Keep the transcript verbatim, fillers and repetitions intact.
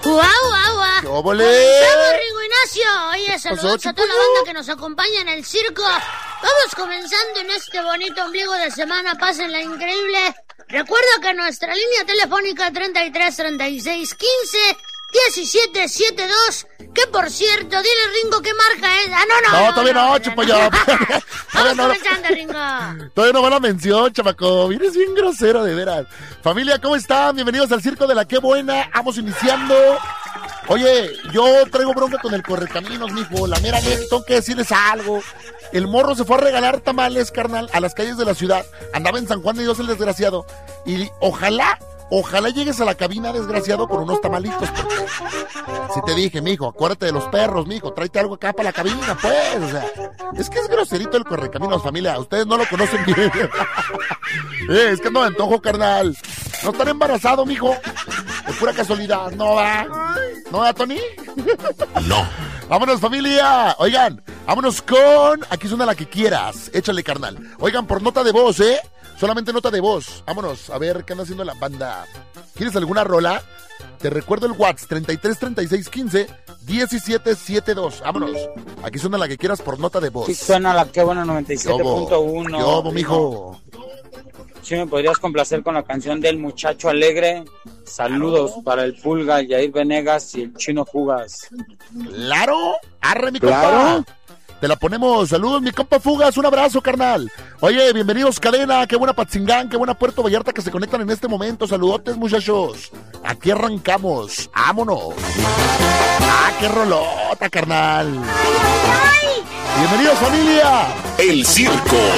¡Guau, guau, guau! ¡Qué óvole! ¡Comenzamos, Ringo Ignacio! Oye, saludos a toda la banda que nos acompaña en el circo. Vamos comenzando en este bonito ombligo de semana. Pásenla increíble. Recuerda que nuestra línea telefónica treinta y tres, treinta y seis, quince, diecisiete, setenta y dos. Que por cierto, dile, Ringo, ¿qué marca es? Ah, no, no. No, no todavía no, no chupa ya. Vamos no, comenzando, Ringo. Todavía no va la mención, chamaco. Vienes bien grosero, de veras. Familia, ¿cómo están? Bienvenidos al circo de la Qué Buena. Vamos iniciando. Oye, yo traigo bronca con el Correcaminos, mijo. La mera neta, tengo que decirles algo. El morro se fue a regalar tamales, carnal, a las calles de la ciudad. Andaba en San Juan de Dios el desgraciado. Y ojalá, ojalá llegues a la cabina, desgraciado, con unos tamalitos. Si te dije, mijo, acuérdate de los perros, mijo. Tráete algo acá para la cabina, pues. O sea, es que es groserito el Correcaminos, familia. Ustedes no lo conocen bien. eh, es que no me antojo, carnal. ¿No estar embarazado, mijo? De pura casualidad, ¿no va? ¿No va, Tony? No. Vámonos, familia. Oigan, vámonos con... Aquí suena la que quieras. Échale, carnal. Oigan, por nota de voz, ¿eh? Solamente nota de voz. Vámonos, a ver qué anda haciendo la banda. ¿Quieres alguna rola? Te recuerdo el WhatsApp, treinta y tres, treinta y seis, quince, diecisiete, setenta y dos. Vámonos. Aquí suena la que quieras por nota de voz. Sí, suena la Qué Buena noventa y siete punto uno. ¿Qué obo, mijo? Sí, me podrías complacer con la canción del Muchacho Alegre. Saludos para el Pulga, Yair Venegas y el Chino Fugas. Claro, arre mi Claro. compa. Te la ponemos. Saludos, mi compa Fugas. Un abrazo, carnal. Oye, bienvenidos, cadena. Qué buena Patzingán, qué buena Puerto Vallarta que se conectan en este momento. Saludotes, muchachos. Aquí arrancamos. Vámonos. Ah, qué rolota, carnal. Bienvenidos, familia. El circo,